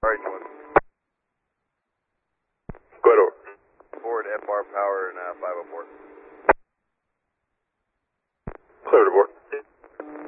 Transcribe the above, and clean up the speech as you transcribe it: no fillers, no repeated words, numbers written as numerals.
Alright, one. Go ahead, over. Forward FR power and 504. Clear to board.